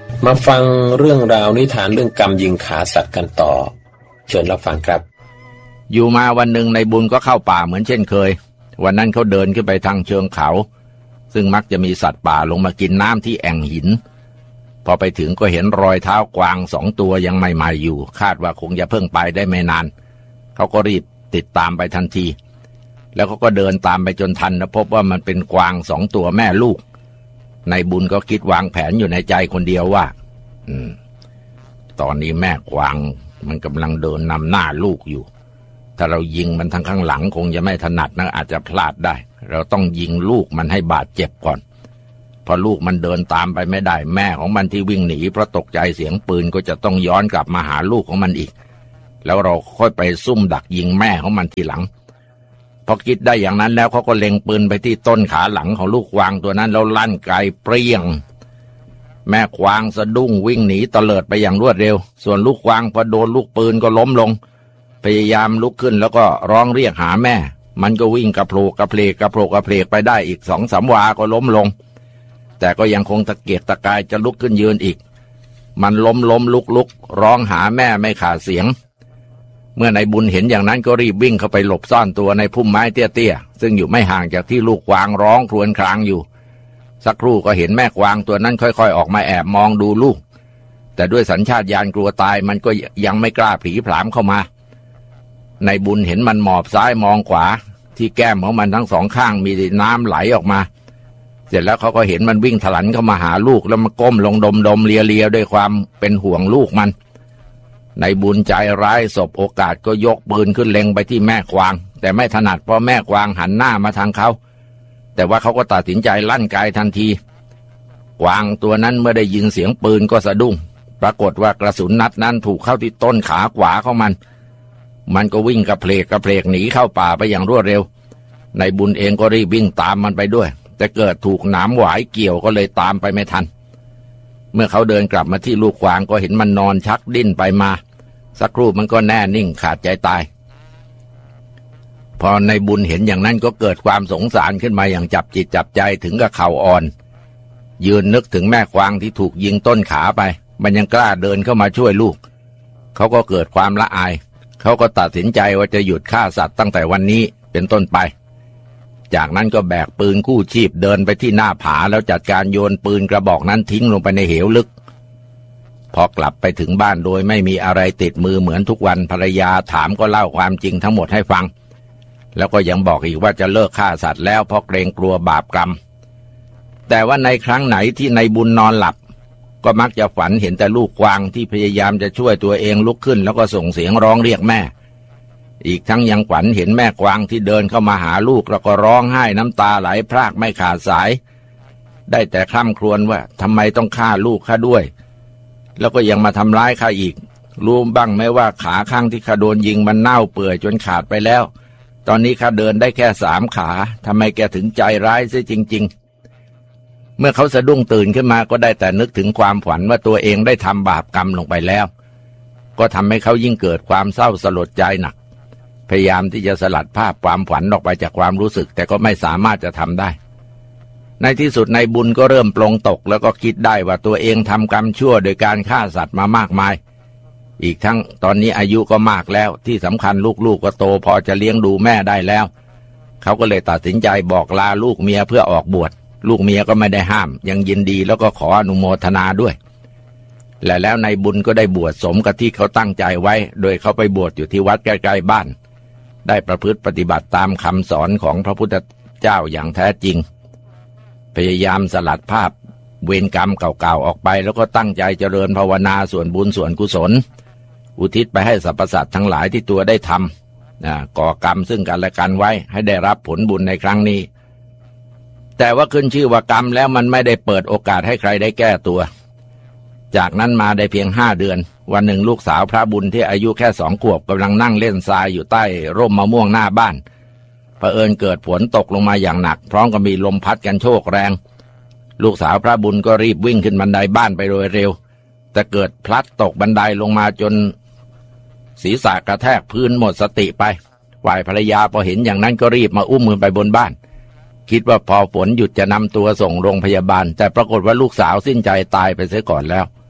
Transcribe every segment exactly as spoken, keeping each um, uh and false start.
มาฟังเรื่องราวนิทานเรื่องกรรมยิงขาสัตว์กันต่อเชิญรับฟังครับอยู่มาวันหนึ่งในบุญก็เข้าป่าเหมือนเช่นเคยวันนั้นเขาเดินขึ้นไปทางเชิงเขาซึ่งมักจะมีสัตว์ป่าลงมากินน้ำที่แอ่งหินพอไปถึงก็เห็นรอยเท้ากวางสองตัวยังใหม่ๆอยู่คาดว่าคงจะเพิ่งไปได้ไม่นานเขาก็รีบติดตามไปทันทีแล้วเขาก็เดินตามไปจนทันแล้วพบว่ามันเป็นกวางสองตัวแม่ลูกในบุญก็คิดวางแผนอยู่ในใจคนเดียวว่าอืมตอนนี้แม่กวางมันกำลังเดินนำหน้าลูกอยู่ถ้าเรายิงมันทางข้างหลังคงจะไม่ถนัดนะอาจจะพลาดได้เราต้องยิงลูกมันให้บาดเจ็บก่อนพอลูกมันเดินตามไปไม่ได้แม่ของมันที่วิ่งหนีเพราะตกใจเสียงปืนก็จะต้องย้อนกลับมาหาลูกของมันอีกแล้วเราค่อยไปซุ่มดักยิงแม่ของมันทีหลังพอคิดได้อย่างนั้นแล้วเขาก็เล็งปืนไปที่ต้นขาหลังของลูกกวางตัวนั้นแล้วลั่นไกเปรี้ยงแม่กวางสะดุ้งวิ่งหนีเตลิดไปอย่างรวดเร็วส่วนลูกกวางพอโดนลูกปืนก็ล้มลงพยายามลุกขึ้นแล้วก็ร้องเรียกหาแม่มันก็วิ่งกระโผลกกระเพลกกระโผลกกระเพลกไปได้อีกสองสามวาก็ล้มลงแต่ก็ยังคงตะเกียกตะกายจะลุกขึ้นยืนอีกมันล้มล้มลุกลุกร้องหาแม่ไม่ขาดเสียงเมื่อนายบุญเห็นอย่างนั้นก็รีบวิ่งเข้าไปหลบซ่อนตัวในพุ่มไม้เตี้ยๆซึ่งอยู่ไม่ห่างจากที่ลูกกวางร้องครวญครางอยู่สักครู่ก็เห็นแม่กวางตัวนั้นค่อยๆออกมาแอบมองดูลูกแต่ด้วยสัญชาตญาณกลัวตายมันก็ยังไม่กล้าผลีผลามเข้ามานายบุญเห็นมันหมอบซ้ายมองขวาที่แก้มของมันทั้งสองข้างมีน้ำไหลออกมาเสร็จแล้วเขาก็เห็นมันวิ่งถลันเข้ามาหาลูกแล้วมาก้มลงดมดมเลียเลียด้วยความเป็นห่วงลูกมันนายบุญใจร้ายสบโอกาสก็ยกปืนขึ้นเล็งไปที่แม่กวางแต่ไม่ถนัดเพราะแม่กวางหันหน้ามาทางเขาแต่ว่าเขาก็ตัดสินใจลั่นไกทันทีกวางตัวนั้นเมื่อได้ยินเสียงปืนก็สะดุ้งปรากฏว่ากระสุนนัดนั้นถูกเข้าที่ต้นขาขวาของมันมันก็วิ่งกระเพลกกระเพลกหนีเข้าป่าไปอย่างรวดเร็วนายบุญเองก็รีบวิ่งตามมันไปด้วยแต่เกิดถูกหนามหวายเกี่ยวก็เลยตามไปไม่ทันเมื่อเขาเดินกลับมาที่ลูกกวางก็เห็นมันนอนชักดิ้นไปมาสักครู่มันก็แน่นิ่งขาดใจตายพอนายบุญเห็นอย่างนั้นก็เกิดความสงสารขึ้นมาอย่างจับจิตจับใจถึงกับเข่าอ่อนยืนนึกถึงแม่กวางที่ถูกยิงต้นขาไปมันยังกล้าเดินเข้ามาช่วยลูกเขาก็เกิดความละอายเขาก็ตัดสินใจว่าจะหยุดฆ่าสัตว์ตั้งแต่วันนี้เป็นต้นไปจากนั้นก็แบกปืนกู้ชีพเดินไปที่หน้าผาแล้วจัดการโยนปืนกระบอกนั้นทิ้งลงไปในเหวลึกพอกลับไปถึงบ้านโดยไม่มีอะไรติดมือเหมือนทุกวันภรรยาถามก็เล่าความจริงทั้งหมดให้ฟังแล้วก็ยังบอกอีกว่าจะเลิกฆ่าสัตว์แล้วเพราะเกรงกลัวบาปกรรมแต่ว่าในครั้งไหนที่นายบุญนอนหลับก็มักจะฝันเห็นแต่ลูกกวางที่พยายามจะช่วยตัวเองลุกขึ้นแล้วก็ส่งเสียงร้องเรียกแม่อีกทั้งยังฝันเห็นแม่กวางที่เดินเข้ามาหาลูกแล้วก็ร้องไห้น้ำตาไหลพรากไม่ขาดสายได้แต่คร่ำครวญว่าทำไมต้องฆ่าลูกข้าด้วยแล้วก็ยังมาทำร้ายข้าอีกรู้บ้างไหมว่าขาข้างที่ข้าโดนยิงมันเน่าเปื่อยจนขาดไปแล้วตอนนี้ข้าเดินได้แค่สามขาทำไมแกถึงใจร้ายซะจริงๆเมื่อเขาสะดุ้งตื่นขึ้นมาก็ได้แต่นึกถึงความฝันว่าตัวเองได้ทำบาปกรรมลงไปแล้วก็ทำให้เขายิ่งเกิดความเศร้าสลดใจหนักพยายามที่จะสลัดภาพความฝันออกไปจากความรู้สึกแต่ก็ไม่สามารถจะทำได้ในที่สุดนายบุญก็เริ่มปลงตกแล้วก็คิดได้ว่าตัวเองทำกรรมชั่วโดยการฆ่าสัตว์มามากมายอีกทั้งตอนนี้อายุก็มากแล้วที่สำคัญลูกๆก็โตพอจะเลี้ยงดูแม่ได้แล้วเขาก็เลยตัดสินใจบอกลาลูกเมียเพื่อออกบวชลูกเมียก็ไม่ได้ห้ามยังยินดีแล้วก็ขออนุโมทนาด้วยและแล้วนายบุญก็ได้บวชสมกับที่เขาตั้งใจไว้โดยเขาไปบวชอยู่ที่วัดใกล้ๆบ้านได้ประพฤติปฏิบัติตามคำสอนของพระพุทธเจ้าอย่างแท้จริงพยายามสลัดภาพเวรกรรมเก่าๆออกไปแล้วก็ตั้งใจเจริญภาวนาส่วนบุญส่วนกุศลอุทิศไปให้สรรพสัตว์ทั้งหลายที่ตัวได้ทำก่อกรรมซึ่งกันและกันไว้ให้ได้รับผลบุญในครั้งนี้แต่ว่าขึ้นชื่อว่ากรรมแล้วมันไม่ได้เปิดโอกาสให้ใครได้แก้ตัวจากนั้นมาได้เพียงห้าเดือนวันหนึ่งลูกสาวพระบุญที่อายุแค่สองขวบกำลังนั่งเล่นทรายอยู่ใต้ร่มมะม่วงหน้าบ้านเผอิญเกิดฝนตกลงมาอย่างหนักพร้อมกับมีลมพัดกันโชกแรงลูกสาวพระบุญก็รีบวิ่งขึ้นบันไดบ้านไปโดยเร็วแต่เกิดพลัดตกบันไดลงมาจนศีรษะกระแทกพื้นหมดสติไปฝ่ายภรรยาพอเห็นอย่างนั้นก็รีบมาอุ้มมือไปบนบ้านคิดว่าพอฝนหยุดจะนำตัวส่งโรงพยาบาลแต่ปรากฏว่าลูกสาวสิ้นใจตายไปเสียก่อนแล้ว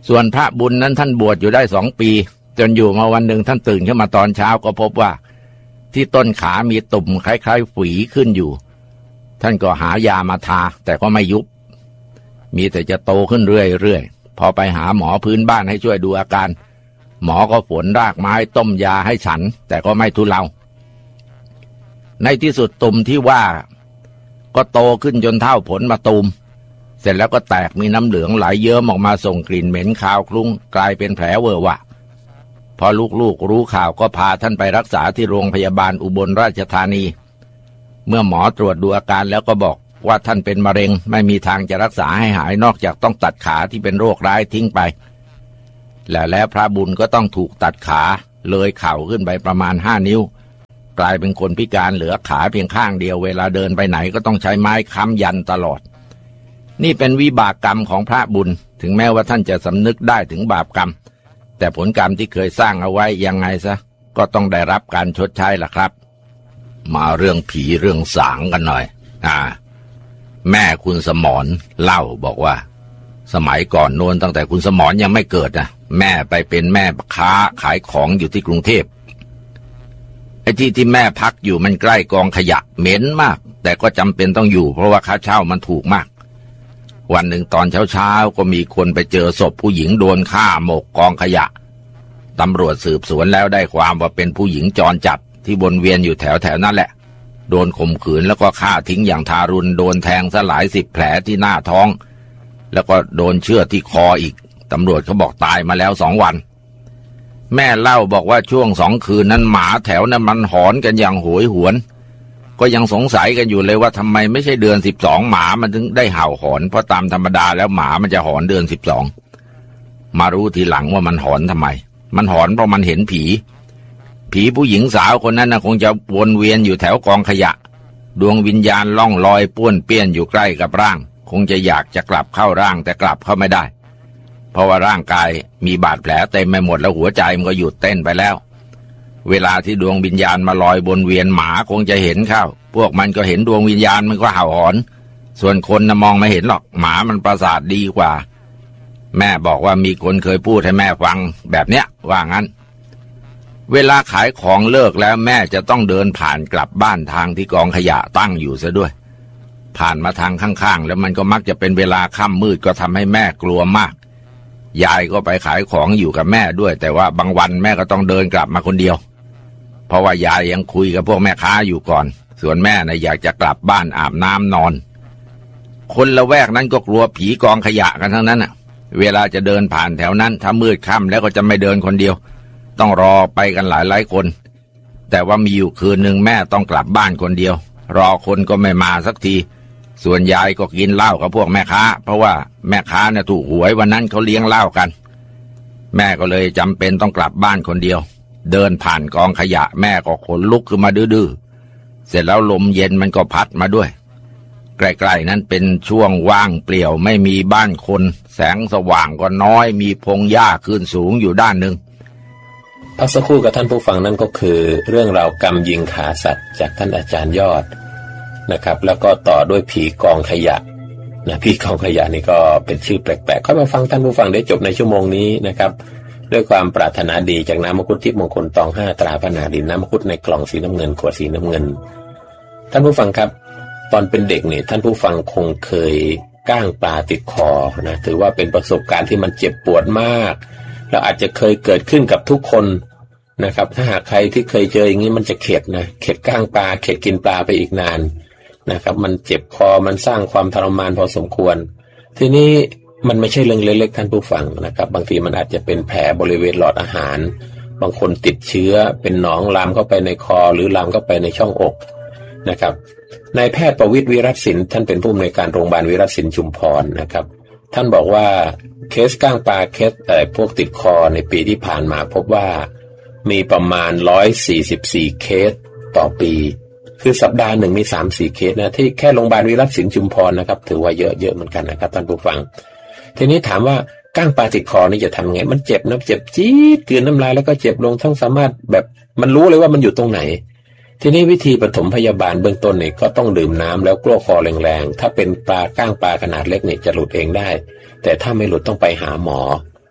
ส่วนพระบุญนั้นท่านบวชอยู่ได้สองปีจนอยู่มาวันหนึ่งท่านตื่นขึ้นมาตอนเช้าก็พบว่าที่ต้นขามีตุ่มคล้ายๆฝีขึ้นอยู่ท่านก็หายามาทาแต่ก็ไม่ยุบมีแต่จะโตขึ้นเรื่อยๆพอไปหาหมอพื้นบ้านให้ช่วยดูอาการหมอก็ฝนรากไม้ต้มยาให้ฉันแต่ก็ไม่ทุเลาในที่สุดตุ่มที่ว่าก็โตขึ้นจนเท่าผลมะตูมเสร็จแล้วก็แตกมีน้ำเหลืองไหลเยิ้มออกมาส่งกลิ่นเหม็นคาวคลุ้งกลายเป็นแผลเวอะวะพอลูกๆรู้ข่าวก็พาท่านไปรักษาที่โรงพยาบาลอุบลราชธานีเมื่อหมอตรวจดูอาการแล้วก็บอกว่าท่านเป็นมะเร็งไม่มีทางจะรักษาให้หายนอกจากต้องตัดขาที่เป็นโรคร้ายทิ้งไปและแล้วพระบุญก็ต้องถูกตัดขาเลยเข่าขึ้นไปประมาณห้านิ้วกลายเป็นคนพิการเหลือขาเพียงข้างเดียวเวลาเดินไปไหนก็ต้องใช้ไม้ค้ำยันตลอดนี่เป็นวิบากกรรมของพระบุญถึงแม้ว่าท่านจะสำนึกได้ถึงบาปกรรมแต่ผลกรรมที่เคยสร้างเอาไว้ยังไงซะก็ต้องได้รับการชดใช้ล่ะครับมาเรื่องผีเรื่องสางกันหน่อยอ่าแม่คุณสมรเล่าบอกว่าสมัยก่อนโน้นตั้งแต่คุณสมรยังไม่เกิดนะแม่ไปเป็นแม่ค้าขายของอยู่ที่กรุงเทพไอ้ที่ที่แม่พักอยู่มันใกล้กองขยะเหม็นมากแต่ก็จำเป็นต้องอยู่เพราะว่าค่าเช่ามันถูกมากวันหนึ่งตอนเช้าๆก็มีคนไปเจอศพผู้หญิงโดนฆ่าหมกกองขยะตำรวจสืบสวนแล้วได้ความว่าเป็นผู้หญิงจรจัดที่วนเวียนอยู่แถวๆนั่นแหละโดนข่มขืนแล้วก็ฆ่าทิ้งอย่างทารุณโดนแทงซะหลายสิบแผลที่หน้าท้องแล้วก็โดนเชือดที่คออีกตำรวจเขาบอกตายมาแล้วสองวันแม่เล่าบอกว่าช่วงสองคืนนั้นหมาแถวนั้นมันหอนกันอย่างโหยหวนก็ยังสงสัยกันอยู่เลยว่าทำไมไม่ใช่เดือนสิบสองหมามันถึงได้เห่าหอนเพราะตามธรรมดาแล้วหมามันจะหอนเดือนสิบสองมารู้ทีหลังว่ามันหอนทำไมมันหอนเพราะมันเห็นผีผีผู้หญิงสาวคนนั้นนะคงจะวนเวียนอยู่แถวกองขยะดวงวิญญาณล่องลอยป้วนเปี้ยนอยู่ใกล้กับร่างคงจะอยากจะกลับเข้าร่างแต่กลับเข้าไม่ได้เพราะว่าร่างกายมีบาดแผลเต็มไปหมดแล้วหัวใจมันก็หยุดเต้นไปแล้วเวลาที่ดวงวิญญาณมาลอยบนเวียนหมาคงจะเห็นเข้าพวกมันก็เห็นดวงวิญญาณมันก็เห่าหอนส่วนคนน่ะมองไม่เห็นหรอกหมามันประสาทดีกว่าแม่บอกว่ามีคนเคยพูดให้แม่ฟังแบบเนี้ยว่างั้นเวลาขายของเลิกแล้วแม่จะต้องเดินผ่านกลับบ้านทางที่กองขยะตั้งอยู่ซะด้วยผ่านมาทางข้างๆแล้วมันก็มักจะเป็นเวลาค่ำมืดก็ทำให้แม่กลัวมากยายก็ไปขายของอยู่กับแม่ด้วยแต่ว่าบางวันแม่ก็ต้องเดินกลับมาคนเดียวเพราะว่ายายยังคุยกับพวกแม่ค้าอยู่ก่อนส่วนแม่น่ะอยากจะกลับบ้านอาบน้ำนอนคนละแวกนั้นก็กลัวผีกองขยะกันทั้งนั้นน่ะเวลาจะเดินผ่านแถวนั้นถ้ามืดค่ำแล้วก็จะไม่เดินคนเดียวต้องรอไปกันหลายหลายคนแต่ว่ามีอยู่คืนหนึ่งแม่ต้องกลับบ้านคนเดียวรอคนก็ไม่มาสักทีส่วนยายก็กินเหล้ากับพวกแม่ค้าเพราะว่าแม่ค้าเนี่ยถูกหวยวันนั้นเขาเลี้ยงเหล้ากันแม่ก็เลยจำเป็นต้องกลับบ้านคนเดียวเดินผ่านกองขยะแม่ก็ขนลุกขึ้นมาดื้อๆเสร็จแล้วลมเย็นมันก็พัดมาด้วยใกล้ๆนั้นเป็นช่วงว่างเปลี่ยวไม่มีบ้านคนแสงสว่างก็น้อยมีพงหญ้าขึ้นสูงอยู่ด้านหนึ่งพักสักครู่กับท่านผู้ฟังนั่นก็คือเรื่องราวกรรมยิงขาสัตว์จากท่านอาจารย์ยอดนะครับแล้วก็ต่อด้วยผีกองขยะนะผีกองขยะนี่ก็เป็นชื่อแปลกๆค่อยมาฟังท่านผู้ฟังได้จบในชั่วโมงนี้นะครับด้วยความปรารถนาดีจากน้ำมังคุดทิพย์มงคลตองห้าตราพนาดินน้ำมังคุดในกล่องสีน้ำเงินขวดสีน้ำเงินท่านผู้ฟังครับตอนเป็นเด็กเนี่ยท่านผู้ฟังคงเคยก้างปลาติดคอนะถือว่าเป็นประสบการณ์ที่มันเจ็บปวดมากแล้วอาจจะเคยเกิดขึ้นกับทุกคนนะครับถ้าหากใครที่เคยเจออย่างนี้มันจะเข็ดนะเข็ดก้างปลาเข็ดกินปลาไปอีกนานนะครับมันเจ็บคอมันสร้างความทรมานพอสมควรทีนี้มันไม่ใช่เรื่องเล็กๆท่านผู้ฟังนะครับบางทีมันอาจจะเป็นแผลบริเวณหลอดอาหารบางคนติดเชื้อเป็นหนองลามเข้าไปในคอหรือลามเข้าไปในช่องอกนะครับนายแพทย์ประวิตรวิรัตศิลป์ท่านเป็นผู้อำนวยการโรงพยาบาลวิรัตศิลป์ชุมพรนะครับท่านบอกว่าเคสก้างปลาเคสเอ่อพวกติดคอในปีที่ผ่านมาพบว่ามีประมาณหนึ่งร้อยสี่สิบสี่เคสต่อปีคือสัปดาห์หนึ่งมี สามถึงสี่ เคสนะที่แค่โรงพยาบาลวิรัตศิลป์ชุมพรนะครับถือว่าเยอะเยอะเหมือนกันนะครับท่านผู้ฟังทีนี้ถามว่าก้างปลาติดคอนี่จะทำไงมันเจ็บนะเจ็บจี๊ดกลืนน้ำลายแล้วก็เจ็บลงทั้งสามารถแบบมันรู้เลยว่ามันอยู่ตรงไหนทีนี้วิธีปฐมพยาบาลเบื้องต้นเนี่ยก็ต้องดื่มน้ำแล้วกลั้วคอแรงๆถ้าเป็นปลาก้างปลาขนาดเล็กเนี่ยจะหลุดเองได้แต่ถ้าไม่หลุดต้องไปหาหมอ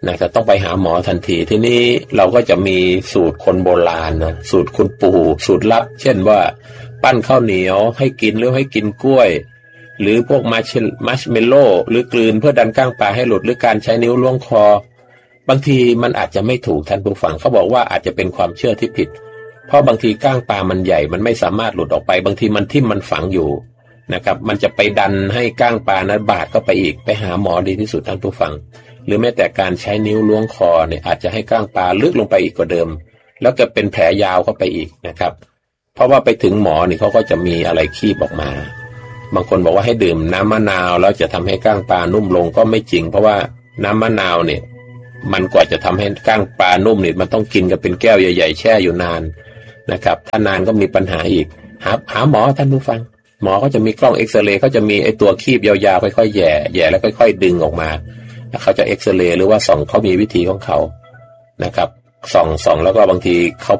นะครับต้องไปหาหมอทันทีทีนี้เราก็จะมีสูตรคนโบราณนะสูตรคุณปู่สูตรลับเช่นว่าปั้นข้าวเหนียวให้กินหรือให้กินกล้วยหรือพวกมาชมัชเมลโล่หรือกลืนเพื่อดันก้างปลาให้หลุดหรือการใช้นิ้วล้วงคอบางทีมันอาจจะไม่ถูกท่านผู้ฟังเขาบอกว่าอาจจะเป็นความเชื่อที่ผิดเพราะบางทีก้างปลามันใหญ่มันไม่สามารถหลุดออกไปบางทีมันทิ่มมันฝังอยู่นะครับมันจะไปดันให้ก้างปลานั้นบาดเข้าไปอีกไปหาหมอดีที่สุดท่านผู้ฟังหรือแม้แต่การใช้นิ้วล้วงคอเนี่ยอาจจะให้ก้างปลาลึกลงไปอีกกว่าเดิมแล้วก็เป็นแผลยาวเข้าไปอีกนะครับเพราะว่าไปถึงหมอนี่เขาก็จะมีอะไรคีบออกมาบางคนบอกว่าให้ดื่มน้ำมะนาวแล้วจะทำให้ก้างปลานุ่มลงก็ไม่จริงเพราะว่าน้ำมะนาวเนี่ยมันกว่าจะทำให้ก้างปลานุ่มเนี่ยมันต้องกินกันเป็นแก้วใหญ่ๆแช่อยู่นานนะครับถ้านานก็มีปัญหาอีกหาหาหมอท่านผู้ฟังหมอเขาจะมีกล้องเอ็กซเรย์เขาจะมีไอตัวคีบยาวๆค่อยๆแย่แย่แล้วค่อยๆดึงออกมาเขาจะเอ็กซเรย์หรือว่าส่องเขามีวิธีของเขานะครับส่องส่องแล้วก็บางทีเขา